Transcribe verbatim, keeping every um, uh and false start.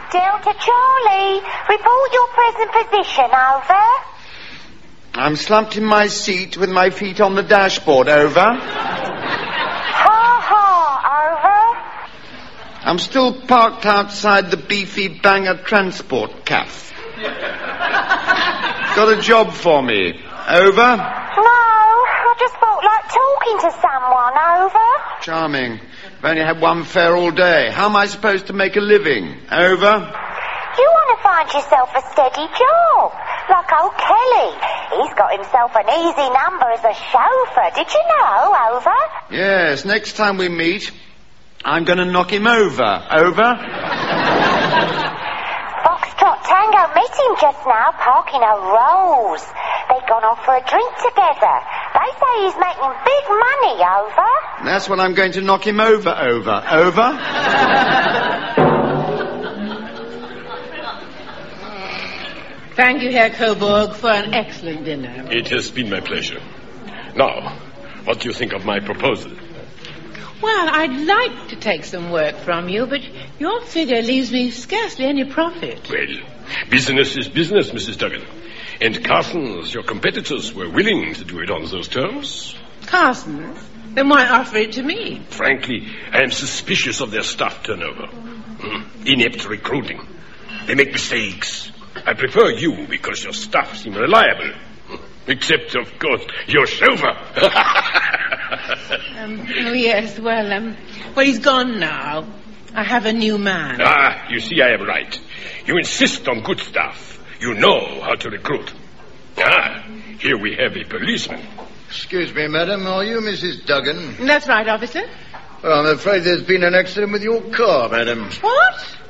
Delta Charlie, report your present position, over. I'm slumped in my seat with my feet on the dashboard, over. Ha ha, over. I'm still parked outside the beefy Banger Transport Cafe. Got a job for me, over. No, I just felt like talking to someone, over. Charming. I've only had one fare all day. How am I supposed to make a living, over? You want to find yourself a steady job, like old Kelly. He's got himself an easy number as a chauffeur, did you know, over? Yes, next time we meet, I'm going to knock him over, over. Foxtrot Tango met him just now, parking a Rolls. They'd gone off for a drink together. They say he's making big money, over. That's what I'm going to knock him over, over, over. Thank you, Herr Coburg, for an excellent dinner. It has been my pleasure. Now, what do you think of my proposal? Well, I'd like to take some work from you, but your figure leaves me scarcely any profit. Well, business is business, Missus Duggan. And Carson's, your competitors, were willing to do it on those terms. Carson's? Then why offer it to me? Frankly, I am suspicious of their staff turnover. Mm, inept recruiting. They make mistakes. I prefer you because your staff seem reliable. Except, of course, your chauffeur. um, oh, yes, well, um, well, he's gone now. I have a new man. Ah, you see, I am right. You insist on good staff. You know how to recruit. Ah, here we have a policeman. Excuse me, madam, are you Missus Duggan? That's right, officer. Well, I'm afraid there's been an accident with your car, madam. What?